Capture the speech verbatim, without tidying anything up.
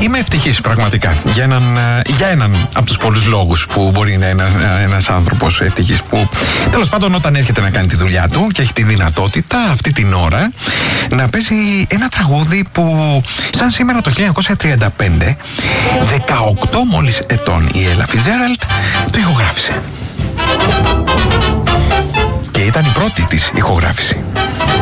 Είμαι ευτυχής πραγματικά για έναν, για έναν από τους πολλούς λόγους που μπορεί να είναι ένας άνθρωπος ευτυχής, που τέλος πάντων όταν έρχεται να κάνει τη δουλειά του και έχει τη δυνατότητα αυτή την ώρα να παίζει ένα τραγούδι που σαν σήμερα το χίλια εννιακόσια τριάντα πέντε, δεκαοκτώ μόλις ετών, η Ella Fitzgerald το ηχογράφησε. Και ήταν η πρώτη της ηχογράφηση.